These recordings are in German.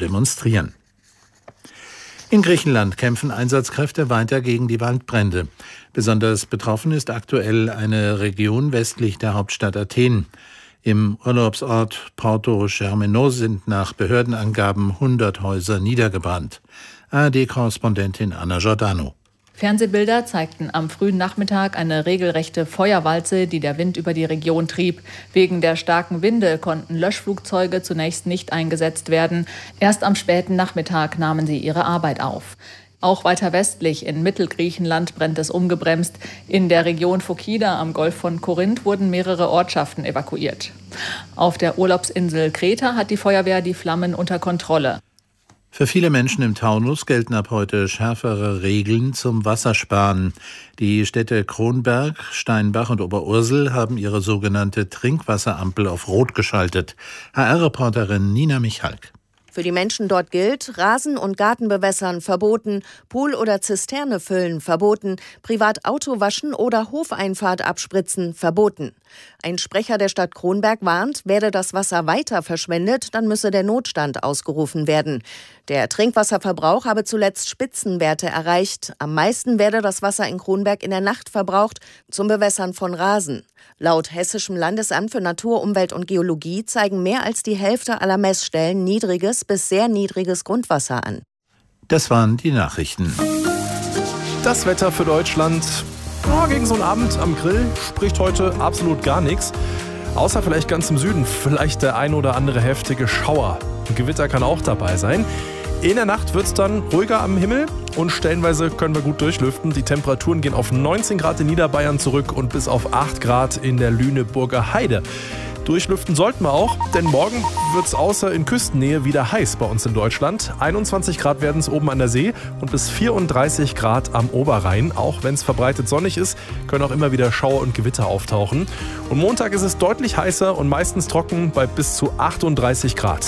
demonstrieren. In Griechenland kämpfen Einsatzkräfte weiter gegen die Waldbrände. Besonders betroffen ist aktuell eine Region westlich der Hauptstadt Athen. Im Urlaubsort Porto Germenos sind nach Behördenangaben 100 Häuser niedergebrannt. ARD-Korrespondentin Anna Giordano. Fernsehbilder zeigten am frühen Nachmittag eine regelrechte Feuerwalze, die der Wind über die Region trieb. Wegen der starken Winde konnten Löschflugzeuge zunächst nicht eingesetzt werden. Erst am späten Nachmittag nahmen sie ihre Arbeit auf. Auch weiter westlich in Mittelgriechenland brennt es ungebremst. In der Region Phokida am Golf von Korinth wurden mehrere Ortschaften evakuiert. Auf der Urlaubsinsel Kreta hat die Feuerwehr die Flammen unter Kontrolle. Für viele Menschen im Taunus gelten ab heute schärfere Regeln zum Wassersparen. Die Städte Kronberg, Steinbach und Oberursel haben ihre sogenannte Trinkwasserampel auf Rot geschaltet. HR-Reporterin Nina Michalk. Für die Menschen dort gilt, Rasen- und Gartenbewässern verboten, Pool oder Zisterne füllen verboten, privat Auto waschen oder Hofeinfahrt abspritzen verboten. Ein Sprecher der Stadt Kronberg warnt, werde das Wasser weiter verschwendet, dann müsse der Notstand ausgerufen werden. Der Trinkwasserverbrauch habe zuletzt Spitzenwerte erreicht. Am meisten werde das Wasser in Kronberg in der Nacht verbraucht, zum Bewässern von Rasen. Laut Hessischem Landesamt für Natur, Umwelt und Geologie zeigen mehr als die Hälfte aller Messstellen niedriges bis sehr niedriges Grundwasser an. Das waren die Nachrichten. Das Wetter für Deutschland. Gegen so einen Abend am Grill spricht heute absolut gar nichts. Außer vielleicht ganz im Süden, vielleicht der ein oder andere heftige Schauer. Ein Gewitter kann auch dabei sein. In der Nacht wird es dann ruhiger am Himmel und stellenweise können wir gut durchlüften. Die Temperaturen gehen auf 19 Grad in Niederbayern zurück und bis auf 8 Grad in der Lüneburger Heide. Durchlüften sollten wir auch, denn morgen wird es außer in Küstennähe wieder heiß bei uns in Deutschland. 21 Grad werden es oben an der See und bis 34 Grad am Oberrhein. Auch wenn es verbreitet sonnig ist, können auch immer wieder Schauer und Gewitter auftauchen. Und Montag ist es deutlich heißer und meistens trocken bei bis zu 38 Grad.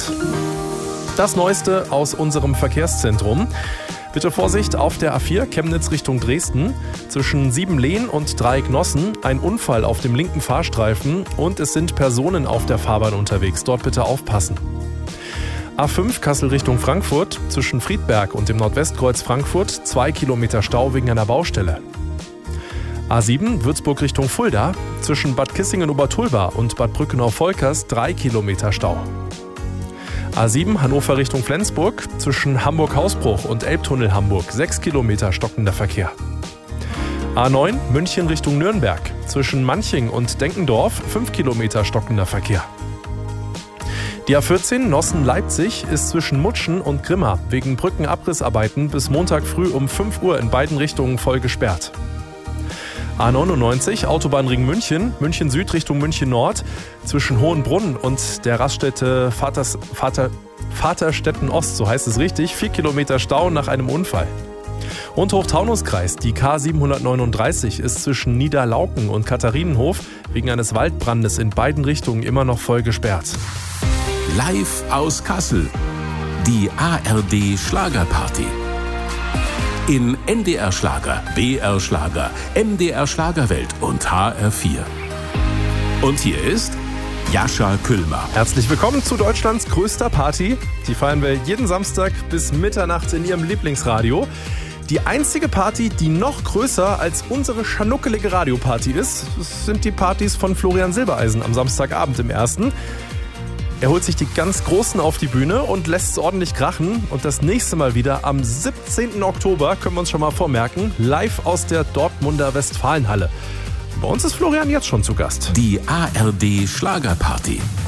Das Neueste aus unserem Verkehrszentrum. Bitte Vorsicht auf der A4 Chemnitz Richtung Dresden. Zwischen Siebenlehn und Dreiecknossen ein Unfall auf dem linken Fahrstreifen und es sind Personen auf der Fahrbahn unterwegs. Dort bitte aufpassen. A5 Kassel Richtung Frankfurt. Zwischen Friedberg und dem Nordwestkreuz Frankfurt 2 Kilometer Stau wegen einer Baustelle. A7 Würzburg Richtung Fulda. Zwischen Bad Kissingen-Obertulba und Bad Brückenau-Volkers 3 Kilometer Stau. A7 Hannover Richtung Flensburg, zwischen Hamburg-Hausbruch und Elbtunnel Hamburg 6 Kilometer stockender Verkehr. A9 München Richtung Nürnberg, zwischen Manching und Denkendorf 5 Kilometer stockender Verkehr. Die A14 Nossen-Leipzig ist zwischen Mutschen und Grimma wegen Brückenabrissarbeiten bis Montag früh um 5 Uhr in beiden Richtungen voll gesperrt. A99 Autobahnring München, München Süd Richtung München Nord, zwischen Hohenbrunn und der Raststätte Vaterstetten Ost, so heißt es richtig, 4 Kilometer Stau nach einem Unfall. Und Hochtaunuskreis, die K739 ist zwischen Niederlauken und Katharinenhof wegen eines Waldbrandes in beiden Richtungen immer noch voll gesperrt. Live aus Kassel, die ARD Schlagerparty. In NDR Schlager, BR Schlager, MDR Schlagerwelt und HR4. Und hier ist Jascha Küllmer. Herzlich willkommen zu Deutschlands größter Party. Die feiern wir jeden Samstag bis Mitternacht in Ihrem Lieblingsradio. Die einzige Party, die noch größer als unsere schanuckelige Radioparty ist, das sind die Partys von Florian Silbereisen am Samstagabend im Ersten. Er holt sich die ganz Großen auf die Bühne und lässt es ordentlich krachen. Und das nächste Mal wieder am 17. Oktober, können wir uns schon mal vormerken, live aus der Dortmunder Westfalenhalle. Bei uns ist Florian jetzt schon zu Gast. Die ARD Schlagerparty.